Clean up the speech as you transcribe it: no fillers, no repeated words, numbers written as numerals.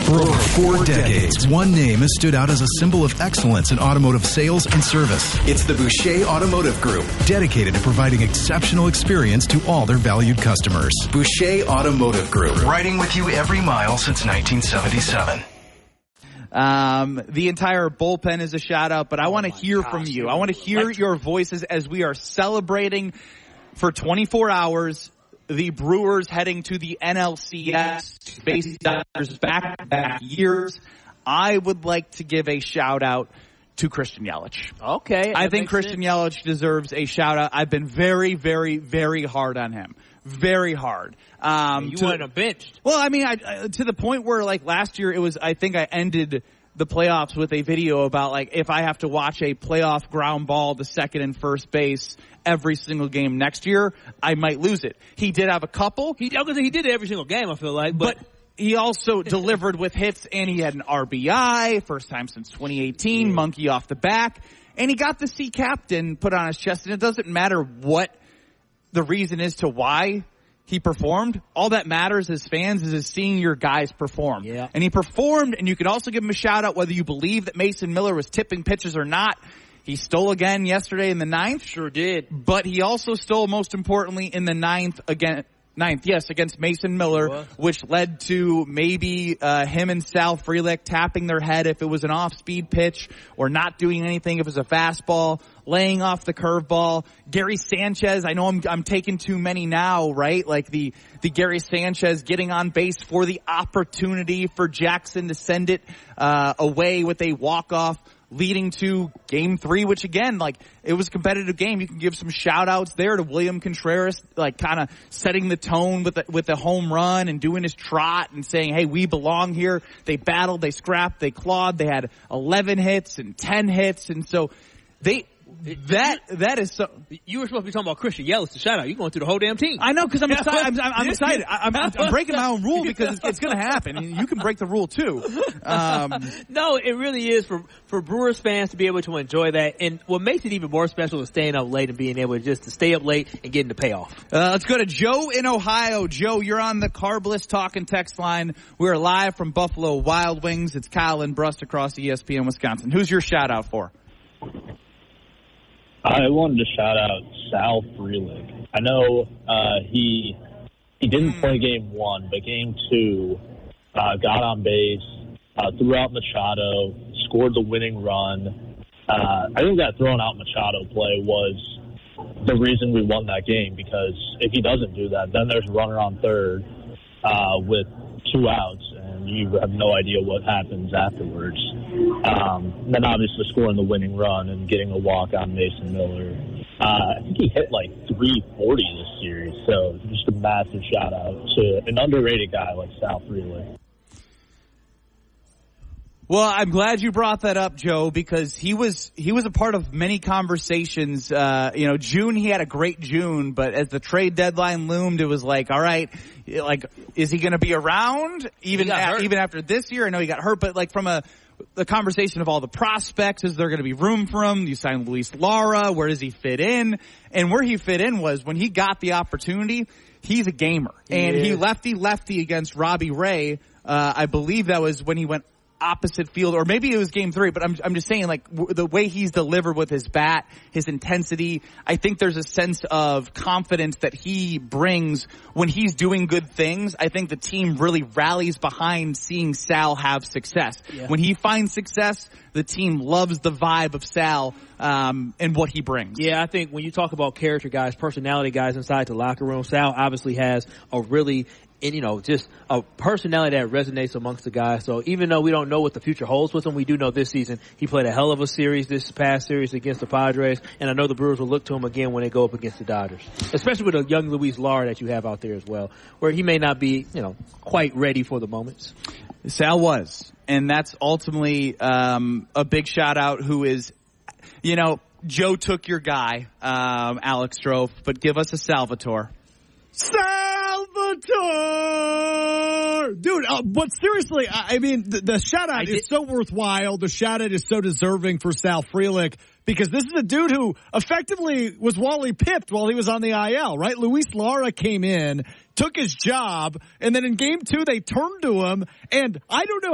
For over 4 decades, one name has stood out as a symbol of excellence in automotive sales and service. It's the Boucher Automotive Group, dedicated to providing exceptional experience to all their valued customers. Boucher Automotive Group, riding with you every mile since 1977. The entire bullpen is a shout out, but I want to hear from you. I want to hear your voices as we are celebrating for 24 hours the Brewers heading to the NLCS to face the Dodgers back-to-back years. I would like to give a shout-out to Christian Yelich. Okay. I think Christian Yelich deserves a shout-out. I've been very, very, very hard on him. Very hard. You wanted him benched. Well, I mean, to the point where, like, last year it was, I think I ended the playoffs with a video about, like, if I have to watch a playoff ground ball to second and first base every single game next year, I might lose it. He did have a couple. He did it every single game, I feel like. But he also delivered with hits, and he had an RBI, first time since 2018, monkey off the back. And he got the C captain put on his chest, and it doesn't matter what the reason is to why he performed. All that matters as fans is seeing your guys perform. Yeah. And he performed, and you can also give him a shout-out whether you believe that Mason Miller was tipping pitches or not. He stole again yesterday in the 9th. Sure did. But he also stole, most importantly, in the 9th against Mason Miller, which led to maybe him and Sal Frelick tapping their head if it was an off-speed pitch, or not doing anything if it was a fastball, laying off the curveball. Gary Sanchez, I know I'm taking too many now, right? Like the Gary Sanchez getting on base for the opportunity for Jackson to send it away with a walk-off, leading to Game 3, which again, like, it was a competitive game. You can give some shout-outs there to William Contreras, like, kind of setting the tone with the home run and doing his trot and saying, hey, we belong here. They battled, they scrapped, they clawed. They had 11 hits and 10 hits, and so that is so. You were supposed to be talking about Christian Yelich, the shout out. You're going through the whole damn team. I know, because I'm excited. I'm excited. I'm breaking my own rule because it's going to happen. You can break the rule too. No, it really is for Brewers fans to be able to enjoy that. And what makes it even more special is staying up late and being able to stay up late and getting the payoff. Let's go to Joe in Ohio. Joe, you're on the Carbless Talk and Text line. We're live from Buffalo Wild Wings. It's Kyle and Brust across ESPN Wisconsin. Who's your shout out for? I wanted to shout out Sal Frelick. I know he didn't play Game 1, but Game 2 got on base, threw out Machado, scored the winning run. I think that throwing out Machado play was the reason we won that game, because if he doesn't do that, then there's a runner on third with 2 outs, and you have no idea what happens afterwards. Then obviously scoring the winning run and getting a walk on Mason Miller. I think he hit like 340 this series, so just a massive shout out to an underrated guy like Sal Frelick. Well, I'm glad you brought that up, Joe, because he was a part of many conversations. June, he had a great June, but as the trade deadline loomed, it was like, all right, like, is he going to be around even after this year? I know he got hurt, but like from the conversation of all the prospects, is there going to be room for him? You signed Luis Lara. Where does he fit in? And where he fit in was when he got the opportunity, he's a gamer. And he lefty against Robbie Ray. I believe that was when he went opposite field, or maybe it was Game 3, but I'm just saying, like, the way he's delivered with his bat, his intensity, I think there's a sense of confidence that he brings when he's doing good things. I think the team really rallies behind seeing Sal have success. Yeah. When he finds success, the team loves the vibe of Sal and what he brings. Yeah, I think when you talk about character guys, personality guys inside the locker room, Sal obviously has a really just a personality that resonates amongst the guys. So even though we don't know what the future holds with him, we do know this season he played a hell of a series this past series against the Padres, and I know the Brewers will look to him again when they go up against the Dodgers, especially with a young Luis Lara that you have out there as well, where he may not be, quite ready for the moments. Sal was, and that's ultimately a big shout out who is, Joe took your guy, Alex Strofe, but give us a Salvatore. Dude, but seriously, I mean, the shout-out is so worthwhile. The shout-out is so deserving for Sal Frelick, because this is a dude who effectively was Wally pipped while he was on the IL, right? Luis Lara came in, took his job, and then in Game 2 they turned to him, and I don't know